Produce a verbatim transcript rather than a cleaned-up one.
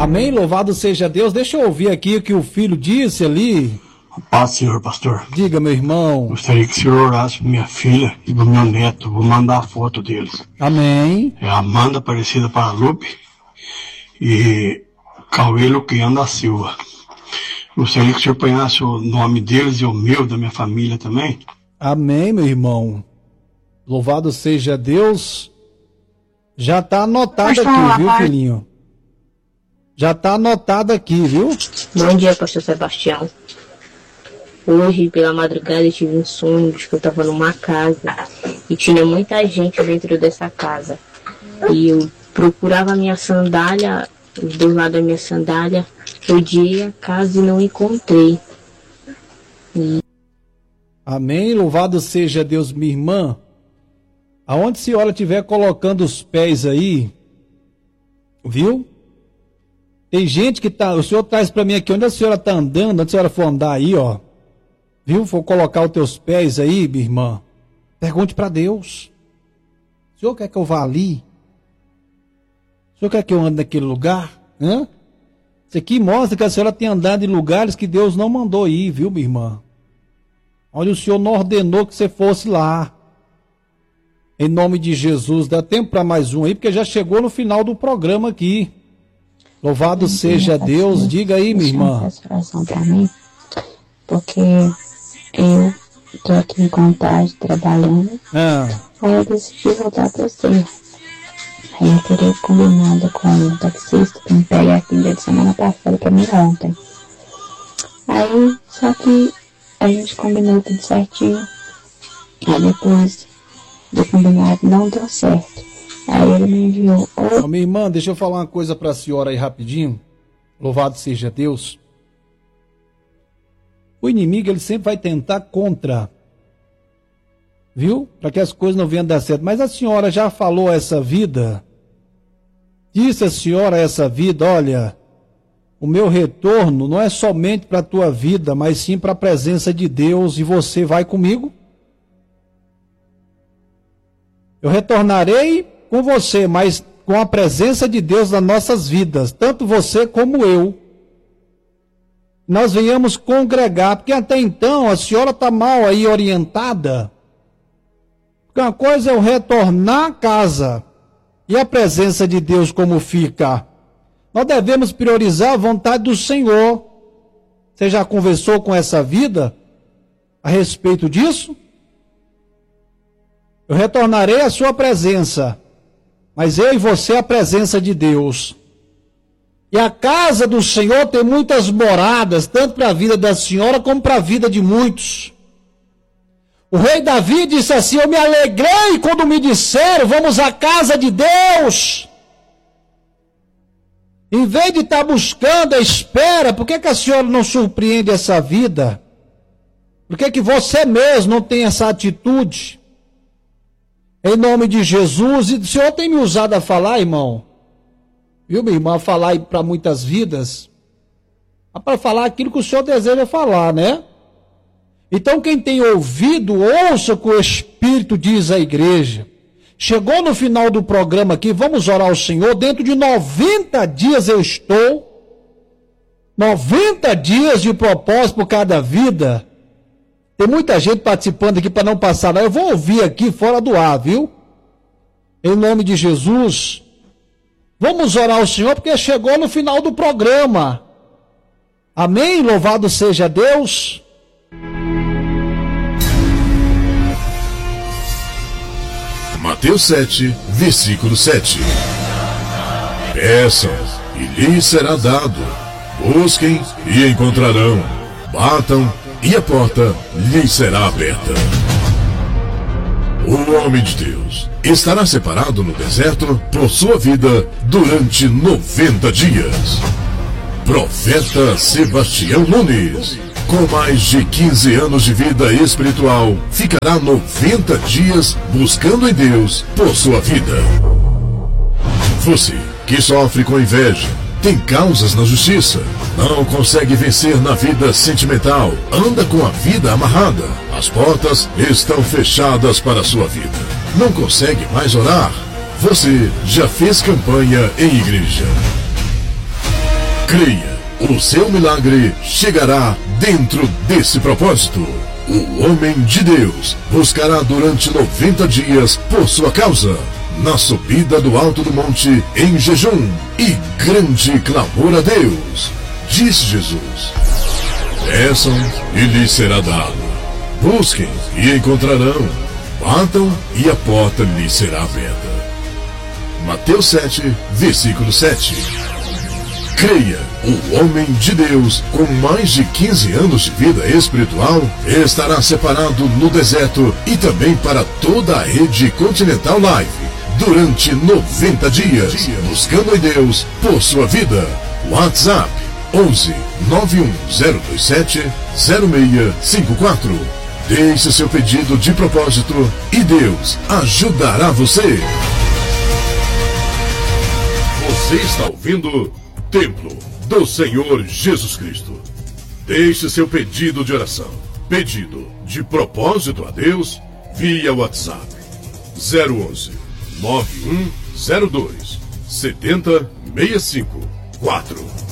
Amém, louvado seja Deus. Deixa eu ouvir aqui o que o filho disse ali. Paz, senhor pastor. Diga, meu irmão. Gostaria que o senhor orasse por minha filha e pro meu neto. Vou mandar a foto deles. Amém. É Amanda Aparecida Paralupe e Cauê Luquiano da Silva. Gostaria que o senhor ponhasse o nome deles e o meu, da minha família também. Amém, meu irmão. Louvado seja Deus. Já está anotado aqui, viu, filhinho? Já está anotado aqui, viu? Bom dia, pastor Sebastião. Hoje, pela madrugada, eu tive um sonho de que eu estava numa casa e tinha muita gente dentro dessa casa. E eu procurava a minha sandália, os dois lados da minha sandália, rodei a casa e não encontrei. E... Amém, louvado seja Deus, minha irmã. Aonde a senhora estiver colocando os pés aí, viu? Tem gente que tá, o senhor traz para mim aqui, onde a senhora tá andando, onde a senhora for andar aí, ó. Viu? For colocar os teus pés aí, minha irmã. Pergunte para Deus. O senhor quer que eu vá ali? O senhor quer que eu ande naquele lugar? Hã? Isso aqui mostra que a senhora tem andado em lugares que Deus não mandou ir, viu, minha irmã? Onde o senhor não ordenou que você fosse lá. Em nome de Jesus, dá tempo para mais um aí, porque já chegou no final do programa aqui. Louvado seja Deus. Diga aí, minha irmã. Oração para mim, porque eu tô aqui em Contagem trabalhando. Ah. Aí eu decidi voltar para você. Aí eu teria combinado com o taxista para me pegar aqui dia de semana passada para mim ontem. Aí, só que a gente combinou tudo certinho. Aí depois do combinado não deu certo. Aí ele me enviou. Ô, minha irmã, deixa eu falar uma coisa para a senhora aí rapidinho. Louvado seja Deus. O inimigo, ele sempre vai tentar contra. Viu? Para que as coisas não venham a dar certo. Mas a senhora já falou essa vida? Disse a senhora essa vida, olha, o meu retorno não é somente para a tua vida, mas sim para a presença de Deus, e você vai comigo? Eu retornarei com você, mas com a presença de Deus nas nossas vidas, tanto você como eu. Nós venhamos congregar, porque até então a senhora está mal aí orientada. Porque uma coisa é eu retornar à casa, e a presença de Deus como fica. Nós devemos priorizar a vontade do Senhor. Você já conversou com essa vida a respeito disso? Eu retornarei à sua presença, mas eu e você a presença de Deus. E a casa do Senhor tem muitas moradas, tanto para a vida da senhora como para a vida de muitos. O rei Davi disse assim: eu me alegrei quando me disseram, vamos à casa de Deus. Em vez de estar buscando a espera, por que, que a senhora não surpreende essa vida? Por que, que você mesmo não tem essa atitude? Em nome de Jesus, e o Senhor tem me usado a falar, irmão, viu, minha irmã, a falar para muitas vidas, para falar aquilo que o Senhor deseja falar, né? Então quem tem ouvido, ouça o que o Espírito diz à igreja. Chegou no final do programa aqui, vamos orar ao Senhor. Dentro de noventa dias eu estou, noventa dias de propósito por cada vida. Tem muita gente participando aqui para não passar, não. Eu vou ouvir aqui fora do ar, viu? Em nome de Jesus. Vamos orar ao Senhor, porque chegou no final do programa. Amém? Louvado seja Deus. Mateus sete, versículo sete. Peçam, e lhes será dado. Busquem, e encontrarão. Batam, e a porta lhes será aberta. O homem de Deus estará separado no deserto por sua vida durante noventa dias. Profeta Sebastião Nunes, com mais de quinze anos de vida espiritual, ficará noventa dias buscando em Deus por sua vida. Você que sofre com inveja, tem causas na justiça, não consegue vencer na vida sentimental, anda com a vida amarrada, as portas estão fechadas para a sua vida, não consegue mais orar, você já fez campanha em igreja. Creia, o seu milagre chegará dentro desse propósito. O homem de Deus buscará durante noventa dias por sua causa, na subida do alto do monte, em jejum e grande clamor a Deus. Disse Jesus: peçam e lhes será dado, busquem e encontrarão, batam e a porta lhes será aberta. Mateus sete, versículo sete. Creia, o homem de Deus, com mais de quinze anos de vida espiritual, estará separado no deserto e também para toda a rede Continental Live, durante noventa dias, buscando em Deus por sua vida. WhatsApp onze nove um zero dois sete zero seis cinco quatro. Deixe seu pedido de propósito e Deus ajudará você. Você está ouvindo Templo do Senhor Jesus Cristo. Deixe seu pedido de oração, pedido de propósito a Deus via WhatsApp zero onze nove um zero dois sete zero seis cinco quatro.